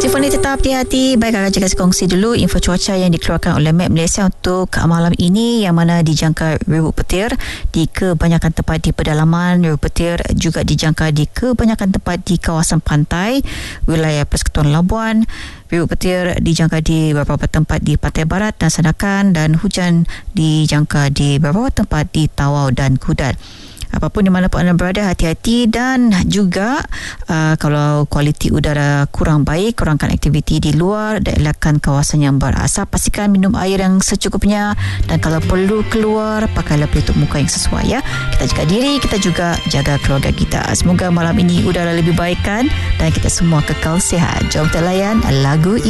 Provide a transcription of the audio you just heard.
Tiffany, tetap hati-hati. Baik, akan cakap kongsi dulu info cuaca yang dikeluarkan oleh Met Malaysia untuk malam ini, yang mana dijangka ribuan petir di kebanyakan tempat di pedalaman. Ribuan petir juga dijangka di kebanyakan tempat di kawasan pantai wilayah Persekutuan Labuan. Ribuan petir dijangka di beberapa tempat di Pantai Barat dan Sandakan, dan hujan dijangka di beberapa tempat di Tawau dan Kudat. Apapun di mana pun anda berada, hati-hati. Dan juga kalau kualiti udara kurang baik, kurangkan aktiviti di luar dan elakkan kawasan yang berasap. Pastikan minum air yang secukupnya, dan kalau perlu keluar, pakailah pelitup muka yang sesuai ya. Kita jaga diri, kita juga jaga keluarga kita. Semoga malam ini udara lebih baik kan, dan kita semua kekal sihat. Jom kita layan lagu ini.